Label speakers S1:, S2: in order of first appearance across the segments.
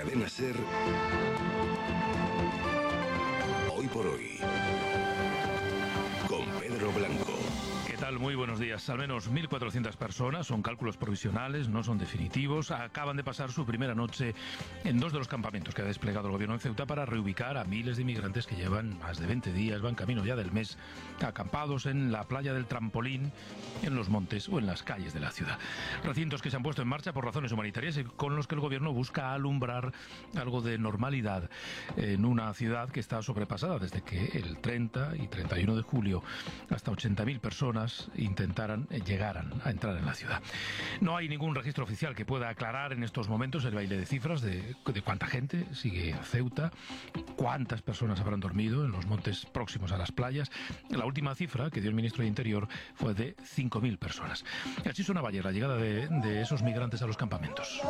S1: Cadena SER. Hoy por hoy. Con Pedro Blanco.
S2: ¿Qué tal? Muy buenos días. Al menos 1.400 personas, son cálculos provisionales, no son definitivos, acaban de pasar su primera noche en dos de los campamentos que ha desplegado el gobierno en Ceuta para reubicar a miles de inmigrantes que llevan más de 20 días, van camino ya del mes, acampados en la playa del Trampolín, en los montes o en las calles de la ciudad. Recintos que se han puesto en marcha por razones humanitarias y con los que el gobierno busca alumbrar algo de normalidad en una ciudad que está sobrepasada desde que el 30 y 31 de julio hasta 80.000 personas llegaran a entrar en la ciudad. No hay ningún registro oficial que pueda aclarar en estos momentos el baile de cifras de cuánta gente sigue en Ceuta, cuántas personas habrán dormido en los montes próximos a las playas. La última cifra que dio el ministro de Interior fue de 5.000 personas. Así sonaba ayer la llegada de esos migrantes a los campamentos.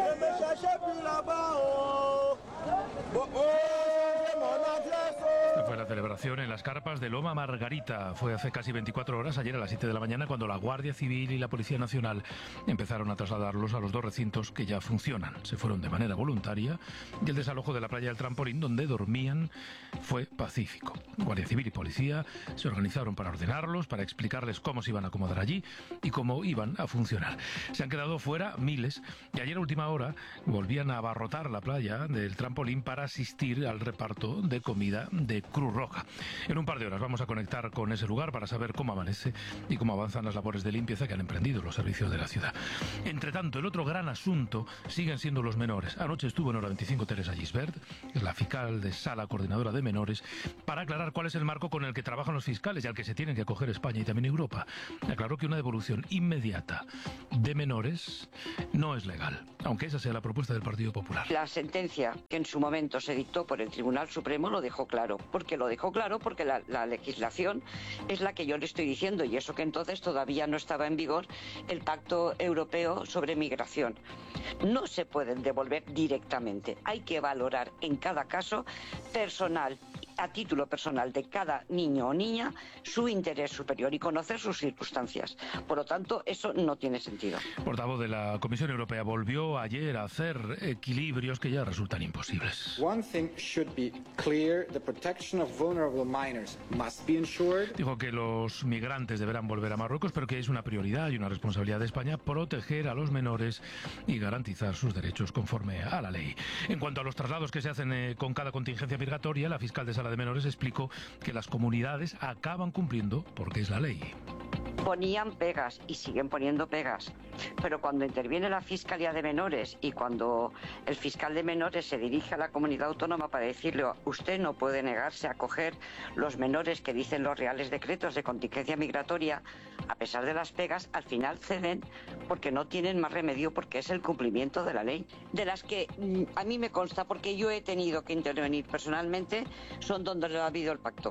S2: Esta fue la celebración en las carpas de Loma Margarita. Fue hace casi 24 horas, ayer a las 7 de la mañana, cuando la Guardia Civil y la Policía Nacional empezaron a trasladarlos a los dos recintos que ya funcionan. Se fueron de manera voluntaria y el desalojo de la playa del Trampolín, donde dormían, fue pacífico. Guardia Civil y Policía se organizaron para ordenarlos, para explicarles cómo se iban a acomodar allí y cómo iban a funcionar. Se han quedado fuera miles y ayer a última hora volvían a abarrotar la playa del Trampolín para asistir al reparto de comida de Cruz Roja. En un par de horas vamos a conectar con ese lugar para saber cómo amanece y cómo avanzan las labores de limpieza que han emprendido los servicios de la ciudad. Entre tanto, el otro gran asunto siguen siendo los menores. Anoche estuvo en Hora 25 Teresa Gisbert, la fiscal de sala coordinadora de menores, para aclarar cuál es el marco con el que trabajan los fiscales y al que se tienen que acoger España y también Europa. Aclaró que una devolución inmediata de menores no es legal, aunque esa sea la propuesta del Partido Popular.
S3: La sentencia que en su momento se dictó por el Tribunal Supremo lo dejó claro. ¿Por qué lo dejó claro? Porque la legislación es la que yo le estoy diciendo, y eso que entonces todavía no estaba en vigor el Pacto Europeo sobre Migración. No se pueden devolver directamente. Hay que valorar en cada caso personal, a título personal de cada niño o niña, su interés superior y conocer sus circunstancias. Por lo tanto, eso no tiene sentido.
S2: Portavoz de la Comisión Europea volvió ayer a hacer equilibrios que ya resultan imposibles.
S4: One thing should be clear: the protection of vulnerable minors must be ensured.
S2: Dijo que los migrantes deberán volver a Marruecos, pero que es una prioridad y una responsabilidad de España proteger a los menores y garantizar sus derechos conforme a la ley. En cuanto a los traslados que se hacen con cada contingencia migratoria, la fiscal de sala de menores explicó que las comunidades acaban cumpliendo porque es la ley.
S3: Ponían pegas y siguen poniendo pegas, pero cuando interviene la Fiscalía de Menores y cuando el fiscal de menores se dirige a la comunidad autónoma para decirle: usted no puede negarse a acoger los menores que dicen los reales decretos de contingencia migratoria, a pesar de las pegas, al final ceden porque no tienen más remedio, porque es el cumplimiento de la ley, de las que a mí me consta, porque yo he tenido que intervenir personalmente, son donde no ha habido el pacto.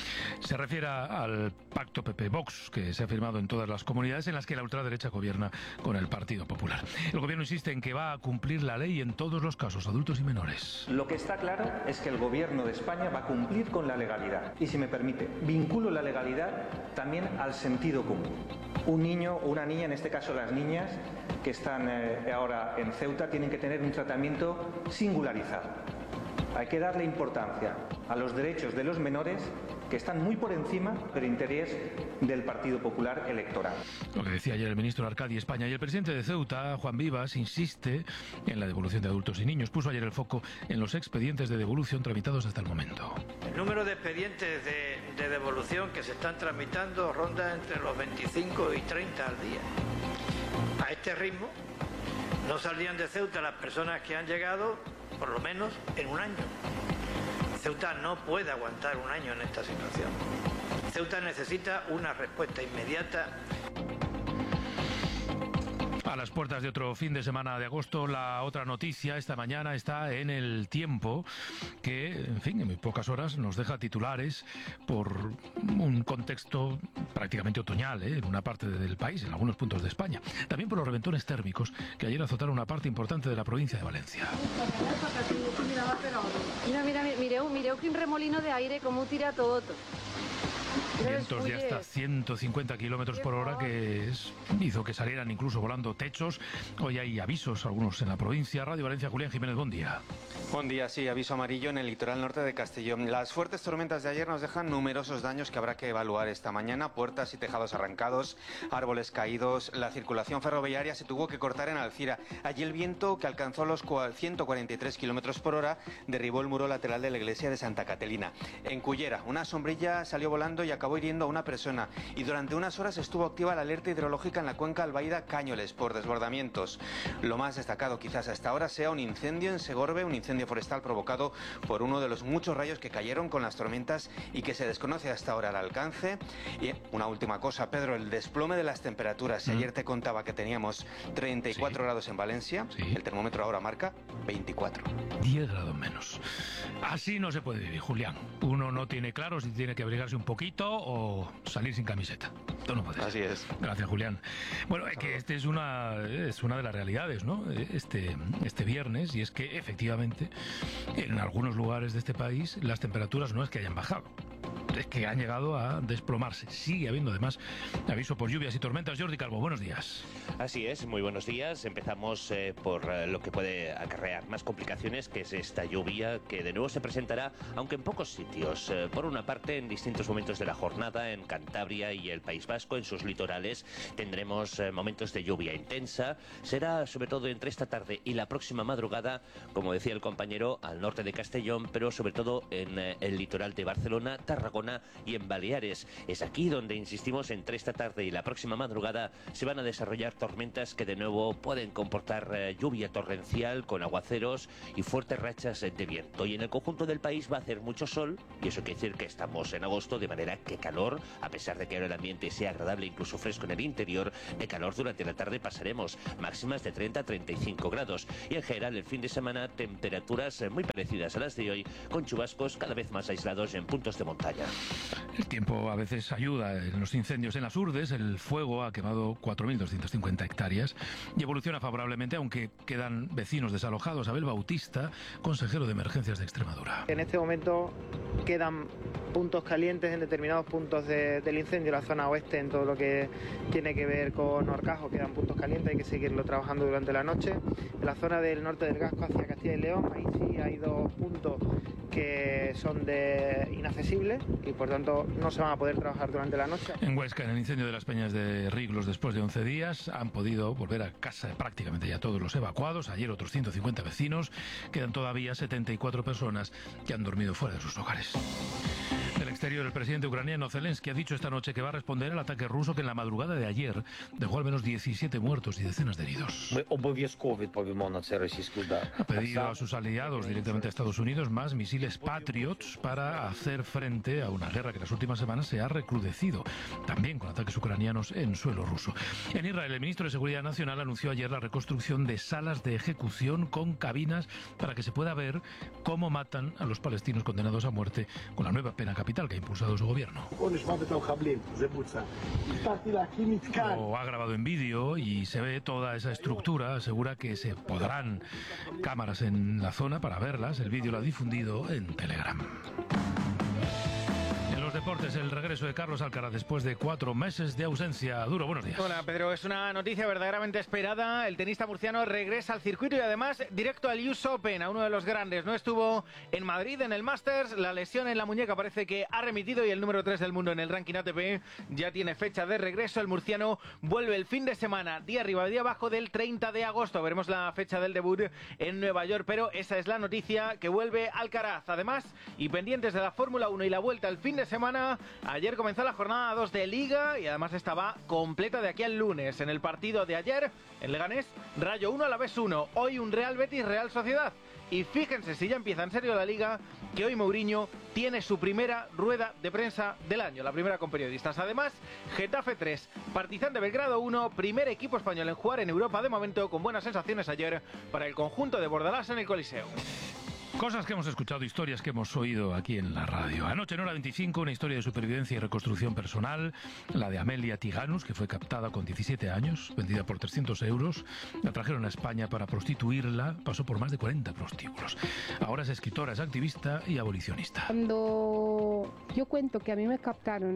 S2: Se refiere al pacto PP-Vox, que se ha firmado en todas las comunidades en las que la ultraderecha gobierna con el Partido Popular. El gobierno insiste en que va a cumplir la ley en todos los casos, adultos y menores.
S5: Lo que está claro es que el gobierno de España va a cumplir con la legalidad. Y si me permite, vinculo la legalidad también al sentido común. Un niño o una niña, en este caso las niñas que están ahora en Ceuta, tienen que tener un tratamiento singularizado. Hay que darle importancia a los derechos de los menores, que están muy por encima del interés del Partido Popular electoral.
S2: Lo que decía ayer el ministro Arcadi España. Y el presidente de Ceuta, Juan Vivas, insiste en la devolución de adultos y niños. Puso ayer el foco en los expedientes de devolución tramitados hasta el momento.
S6: El número de expedientes de devolución que se están tramitando ronda entre los 25 y 30 al día. A este ritmo no saldrían de Ceuta las personas que han llegado por lo menos en un año. Ceuta no puede aguantar un año en esta situación. Ceuta necesita una respuesta inmediata.
S2: A las puertas de otro fin de semana de agosto, la otra noticia esta mañana está en El Tiempo, que, en fin, en muy pocas horas nos deja titulares por un contexto prácticamente otoñal, en una parte del país, en algunos puntos de España. También por los reventones térmicos que ayer azotaron una parte importante de la provincia de Valencia.
S7: Mireu quin remolino de aire, com ho tira tot.
S2: Vientos de hasta 150 kilómetros por hora que hizo que salieran incluso volando techos. Hoy hay avisos, algunos en la provincia. Radio Valencia, Julián Jiménez, buen día.
S7: Buen día, sí, aviso amarillo en el litoral norte de Castellón. Las fuertes tormentas de ayer nos dejan numerosos daños que habrá que evaluar esta mañana. Puertas y tejados arrancados, árboles caídos, la circulación ferroviaria se tuvo que cortar en Alcira. Allí el viento, que alcanzó los 143 kilómetros por hora, derribó el muro lateral de la iglesia de Santa Catalina. En Cullera, una sombrilla salió volando y acabó hiriendo a una persona. Y durante unas horas estuvo activa la alerta hidrológica en la cuenca Albaida-Cañoles por desbordamientos. Lo más destacado quizás hasta ahora sea un incendio en Segorbe, un incendio forestal provocado por uno de los muchos rayos que cayeron con las tormentas y que se desconoce hasta ahora el alcance. Y una última cosa, Pedro, el desplome de las temperaturas. Si ayer te contaba que teníamos 34 grados en Valencia, el termómetro ahora marca 24.
S2: 10 grados menos. Así no se puede vivir, Julián. Uno no tiene claro si tiene que abrigarse un poquito o salir sin camiseta. Tú no puedes.
S7: Así es.
S2: Gracias, Julián. Bueno, es que este es una de las realidades, ¿no? Este viernes, y es que efectivamente en algunos lugares de este país las temperaturas no es que hayan bajado, es que han llegado a desplomarse. Sigue habiendo además aviso por lluvias y tormentas. Jordi Calvo, buenos días.
S8: Así es, muy buenos días. Empezamos por lo que puede acarrear más complicaciones, que es esta lluvia que de nuevo se presentará, aunque en pocos sitios. Por una parte, en distintos momentos de la jornada, en Cantabria y el País Vasco, en sus litorales, tendremos momentos de lluvia intensa. Será sobre todo entre esta tarde y la próxima madrugada, como decía el compañero, al norte de Castellón, pero sobre todo en el litoral de Barcelona, Tarragona y en Baleares. Es aquí donde, insistimos, entre esta tarde y la próxima madrugada se van a desarrollar tormentas que de nuevo pueden comportar lluvia torrencial con aguaceros y fuertes rachas de viento. Y en el conjunto del país va a hacer mucho sol, y eso quiere decir que estamos en agosto, de manera que calor, a pesar de que ahora el ambiente sea agradable, incluso fresco en el interior, de calor durante la tarde pasaremos máximas de 30 a 35 grados. Y en general el fin de semana temperaturas muy parecidas a las de hoy, con chubascos cada vez más aislados en puntos de montaña.
S2: El tiempo a veces ayuda en los incendios en las Urdes. El fuego ha quemado 4.250 hectáreas y evoluciona favorablemente, aunque quedan vecinos desalojados. Abel Bautista, consejero de Emergencias de Extremadura.
S9: En este momento quedan puntos calientes en determinados puntos del incendio, la zona oeste, en todo lo que tiene que ver con Horcajo, quedan puntos calientes, hay que seguirlo trabajando durante la noche. En la zona del norte del Gasco hacia Castilla y León, ahí sí hay dos puntos que son inaccesibles y por tanto no se van a poder trabajar durante la noche.
S2: En Huesca, en el incendio de las Peñas de Riglos, después de 11 días, han podido volver a casa prácticamente ya todos los evacuados. Ayer otros 150 vecinos. Quedan todavía 74 personas que han dormido fuera de sus hogares. Del exterior, el presidente ucraniano Zelensky ha dicho esta noche que va a responder al ataque ruso que en la madrugada de ayer dejó al menos 17 muertos y decenas de heridos. Ha pedido a sus aliados, directamente a Estados Unidos, más misiles Patriots para hacer frente a una guerra que en las últimas semanas se ha recrudecido, también con ataques ucranianos en suelo ruso. En Israel, el ministro de Seguridad Nacional anunció ayer la reconstrucción de salas de ejecución con cabinas para que se pueda ver cómo matan a los palestinos condenados a muerte con la nueva pena capital que ha impulsado su gobierno. Lo ha grabado en vídeo y se ve toda esa estructura. Asegura que se podrán cámaras en la zona para verlas. El vídeo lo ha difundido en Telegram. Deportes, el regreso de Carlos Alcaraz después de 4 meses de ausencia. Duro, buenos días.
S10: Hola, Pedro. Es una noticia verdaderamente esperada. El tenista murciano regresa al circuito y además directo al US Open, a uno de los grandes. No estuvo en Madrid en el Masters. La lesión en la muñeca parece que ha remitido y el número 3 del mundo en el ranking ATP ya tiene fecha de regreso. El murciano vuelve el fin de semana, día arriba, día abajo del 30 de agosto. Veremos la fecha del debut en Nueva York, pero esa es la noticia, que vuelve Alcaraz. Además, y pendientes de la Fórmula 1 y la vuelta el fin de semana, ayer comenzó la jornada 2 de Liga y además estaba completa de aquí al lunes. En el partido de ayer, en Leganés, Rayo 1, Alavés 1. Hoy un Real Betis, Real Sociedad. Y fíjense, si ya empieza en serio la Liga, que hoy Mourinho tiene su primera rueda de prensa del año, la primera con periodistas. Además, Getafe 3, Partizan de Belgrado 1, primer equipo español en jugar en Europa de momento, con buenas sensaciones ayer para el conjunto de Bordalás en el Coliseo.
S2: Cosas que hemos escuchado, historias que hemos oído aquí en la radio. Anoche en Hora 25, una historia de supervivencia y reconstrucción personal, la de Amelia Tiganus, que fue captada con 17 años, vendida por 300 euros. La trajeron a España para prostituirla, pasó por más de 40 prostíbulos. Ahora es escritora, es activista y abolicionista.
S11: Cuando yo cuento que a mí me captaron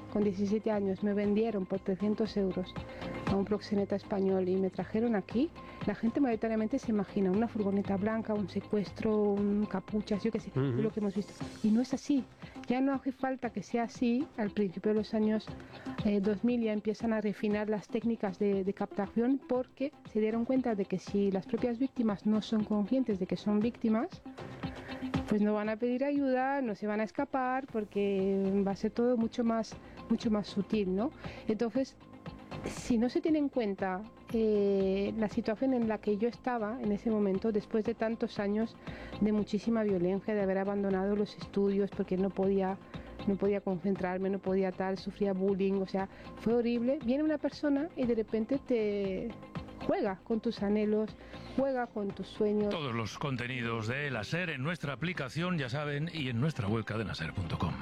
S11: con 17 años, me vendieron por 300 euros a un proxeneta español y me trajeron aquí, la gente mayoritariamente se imagina una furgoneta blanca, un secuestro, un capuchas, yo qué sé, lo que hemos visto. Y no es así. Ya no hace falta que sea así. Al principio de los años 2000 ya empiezan a refinar las técnicas de captación, porque se dieron cuenta de que si las propias víctimas no son conscientes de que son víctimas, pues no van a pedir ayuda, no se van a escapar, porque va a ser todo mucho más sutil, ¿no? Entonces, si no se tiene en cuenta la situación en la que yo estaba en ese momento, después de tantos años de muchísima violencia, de haber abandonado los estudios porque no podía concentrarme, no podía tal, sufría bullying, o sea, fue horrible. Viene una persona y de repente te juega con tus anhelos, juega con tus sueños.
S2: Todos los contenidos de La SER en nuestra aplicación, ya saben, y en nuestra web cadenaser.com.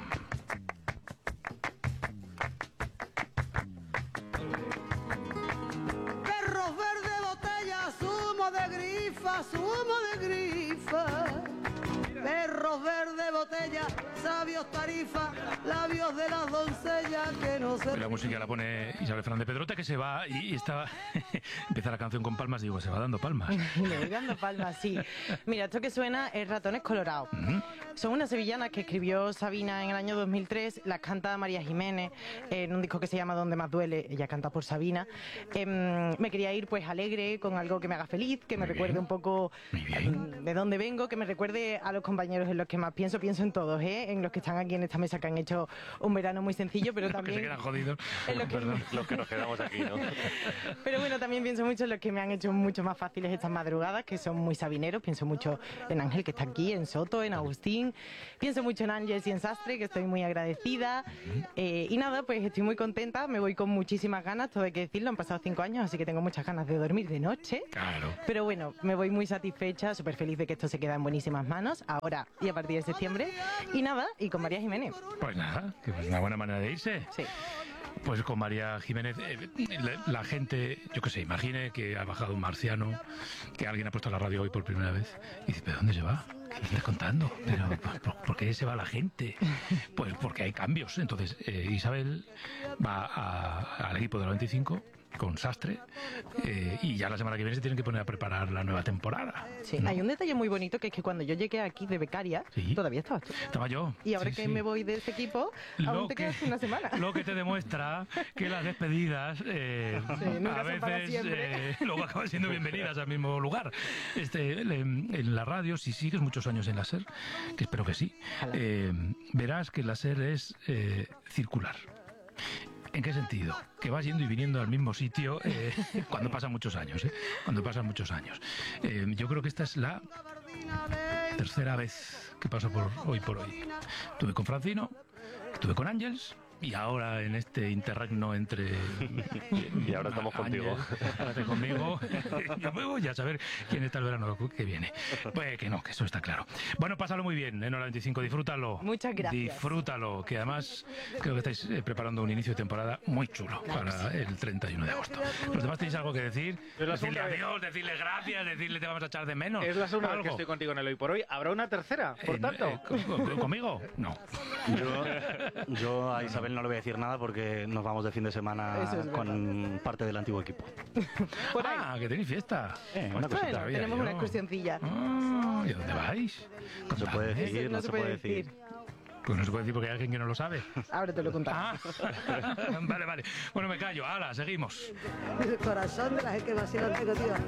S12: Zumo de grifa, perros verde botella, sabios tarifa, labios de las doncellas que no se...
S2: La música la pone Isabel Fernández Pedrote, que se va y está... Empieza la canción con palmas, digo, se va dando palmas.
S13: Le voy dando palmas, sí. Mira, esto que suena es Ratones Colorados. Son unas sevillanas que escribió Sabina en el año 2003, las canta María Jiménez en un disco que se llama Donde más duele, ella canta por Sabina. Me quería ir pues alegre, con algo que me haga feliz, que me recuerde un poco de dónde vengo, que me recuerde a los compañeros en los que más pienso en todos, en los que están aquí en esta mesa, que han hecho un verano muy sencillo, pero también...
S2: que se quedan jodidos.
S8: Los que nos quedamos aquí, ¿no?
S13: Pero bueno, también pienso mucho en los que me han hecho mucho más fáciles estas madrugadas, que son muy sabineros. Pienso mucho en Ángel, que está aquí, en Soto, en Agustín. Pienso mucho en Ángeles y en Sastre, que estoy muy agradecida. Y nada, pues estoy muy contenta, me voy con muchísimas ganas, todo hay que decirlo, han pasado 5 años, así que tengo muchas ganas de dormir de noche.
S2: Claro.
S13: Pero bueno, me voy muy satisfecha, súper feliz de que esto se queda en buenísimas manos, ahora y a partir de septiembre. Y nada, y con María Jiménez.
S2: Pues nada, que es una buena manera de irse.
S13: Sí.
S2: Pues con María Jiménez, la gente, yo qué sé, imagine que ha bajado un marciano, que alguien ha puesto la radio hoy por primera vez y dice, ¿pero dónde se va? ¿Qué me estás contando? ¿Pero por qué se va la gente? Pues porque hay cambios. Entonces, Isabel va al equipo de la 25 con Sastre y ya la semana que viene se tienen que poner a preparar la nueva temporada.
S13: Sí, ¿no? Hay un detalle muy bonito, que es que cuando yo llegué aquí de becaria, todavía estabas tú.
S2: Estaba yo.
S13: Y ahora que me voy de ese equipo, aún te quedas una semana.
S2: Lo que te demuestra que las despedidas a veces luego acaban siendo bienvenidas al mismo lugar. En la radio, si sigues muchos años en la SER, que espero que sí, verás que la SER es circular. ¿En qué sentido? Que vas yendo y viniendo al mismo sitio cuando pasan muchos años, cuando pasan muchos años. Yo creo que esta es la tercera vez que paso por Hoy por Hoy. Estuve con Francino, estuve con Ángeles y ahora en este interregno entre...
S8: Y ahora estamos contigo.
S2: Ahora estás conmigo. Yo me voy a saber quién está el verano que viene. Pues que no, que eso está claro. Bueno, pásalo muy bien en Hora 25, disfrútalo.
S13: Muchas gracias.
S2: Disfrútalo, que además creo que estáis preparando un inicio de temporada muy chulo para el 31 de agosto. ¿Los demás tenéis algo que decir? Decirle adiós, decirle gracias, decirle te vamos a echar de menos.
S10: Es la segunda vez que estoy contigo en el Hoy por Hoy. ¿Habrá una tercera, por tanto?
S2: ¿Conmigo? No.
S14: Yo a Isabel no le voy a decir nada porque nos vamos de fin de semana con parte del antiguo equipo.
S2: Que tenéis fiesta.
S13: Una cosita. Tenemos una excursioncilla.
S2: ¿Y dónde vais?
S14: No se puede decir, no se puede decir.
S2: Pues no se puede decir porque hay alguien que no lo sabe.
S13: Ahora te lo contamos.
S2: Vale. Bueno, me callo. ¡Hala, seguimos!
S12: El corazón de la gente que vacila, tío.